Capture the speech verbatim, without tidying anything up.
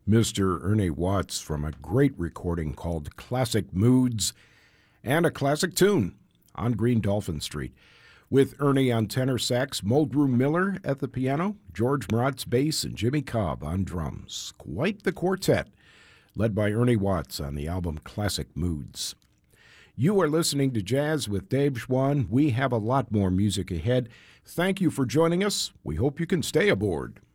Mister Ernie Watts from a great recording called Classic Moods and a classic tune on Green Dolphin Street. With Ernie on tenor sax, Muldrew Miller at the piano, George Maratz bass, and Jimmy Cobb on drums. Quite the quartet, led by Ernie Watts on the album Classic Moods. You are listening to Jazz with Dave Schwann. We have a lot more music ahead. Thank you for joining us. We hope you can stay aboard.